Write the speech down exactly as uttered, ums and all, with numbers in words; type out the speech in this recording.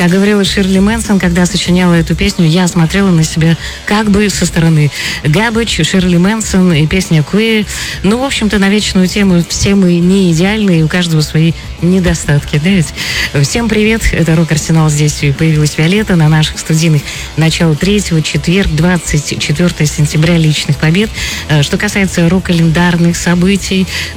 Как говорила Ширли Мэнсон, когда сочиняла эту песню, я смотрела на себя как бы со стороны. Garbage, Ширли Мэнсон и песня Queer. Ну, в общем-то, на вечную тему все мы не идеальны, у каждого свои недостатки, да ведь? Всем привет, это Рок-Арсенал, здесь появилась Виолетта на наших студийных начало третьего, четверг, двадцать четвёртого сентября, личных побед. Что касается рок-календарных событий,